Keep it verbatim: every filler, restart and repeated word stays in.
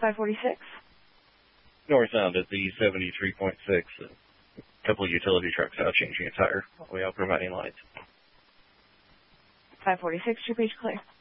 five forty-six. Northbound at the seventy-three point six. A couple of utility trucks out changing a tire. We are providing lights. five forty-six, your page clear.